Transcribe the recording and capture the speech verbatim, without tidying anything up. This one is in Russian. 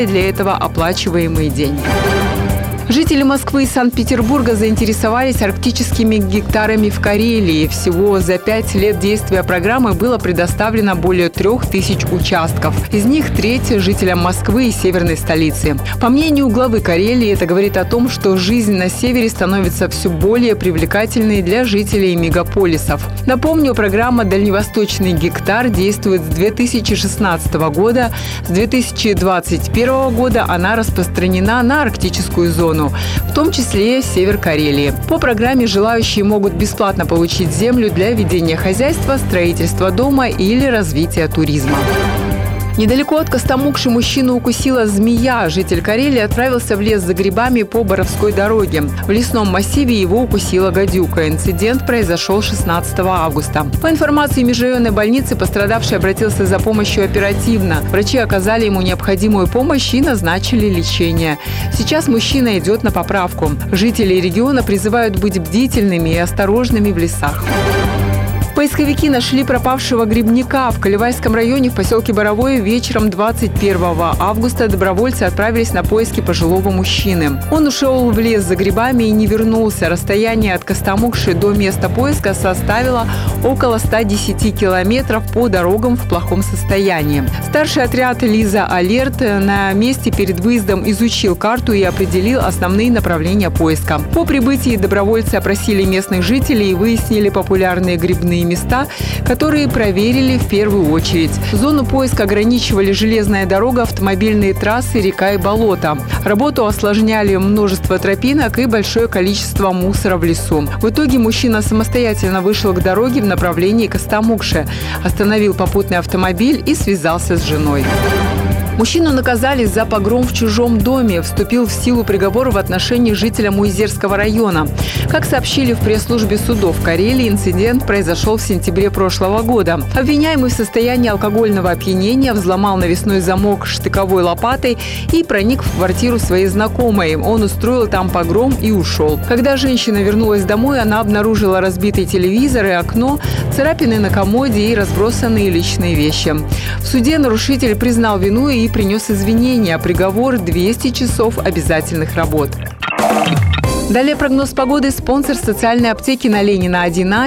для этого оплачиваемые деньги. Жители Москвы и Санкт-Петербурга заинтересовались арктическими гектарами в Карелии. Всего за пять лет действия программы было предоставлено более трех тысяч участков. Из них треть жителям Москвы и северной столицы. По мнению главы Карелии, это говорит о том, что жизнь на севере становится все более привлекательной для жителей мегаполисов. Напомню, программа «Дальневосточный гектар» действует с две тысячи шестнадцатого года. С две тысячи двадцать первого года она распространена на арктическую зону, в том числе север Карелии. По программе желающие могут бесплатно получить землю для ведения хозяйства, строительства дома или развития туризма. Недалеко от Костомукши мужчину укусила змея. Житель Карелии отправился в лес за грибами по Боровской дороге. В лесном массиве его укусила гадюка. Инцидент произошел шестнадцатого августа. По информации межрайонной больницы, пострадавший обратился за помощью оперативно. Врачи оказали ему необходимую помощь и назначили лечение. Сейчас мужчина идет на поправку. Жители региона призывают быть бдительными и осторожными в лесах. Поисковики нашли пропавшего грибника. В Колевальском районе в поселке Боровое вечером двадцать первого августа добровольцы отправились на поиски пожилого мужчины. Он ушел в лес за грибами и не вернулся. Расстояние от Костомукши до места поиска составило около ста десяти километров по дорогам в плохом состоянии. Старший отряд «Лиза Алерт» на месте перед выездом изучил карту и определил основные направления поиска. По прибытии добровольцы опросили местных жителей и выяснили популярные грибные места, которые проверили в первую очередь. Зону поиска ограничивали железная дорога, автомобильные трассы, река и болото. Работу осложняли множество тропинок и большое количество мусора в лесу. В итоге мужчина самостоятельно вышел к дороге в направлении Костомукши, остановил попутный автомобиль и связался с женой. Мужчину наказали за погром в чужом доме. Вступил в силу приговор в отношении жителя Муизерского района. Как сообщили в пресс-службе судов Карелии, инцидент произошел в сентябре прошлого года. Обвиняемый в состоянии алкогольного опьянения взломал навесной замок штыковой лопатой и проник в квартиру своей знакомой. Он устроил там погром и ушел. Когда женщина вернулась домой, она обнаружила разбитый телевизор и окно, царапины на комоде и разбросанные личные вещи. В суде нарушитель признал вину и принес извинения. Приговор – двести часов обязательных работ. Далее прогноз погоды. Спонсор социальной аптеки на Ленина один А.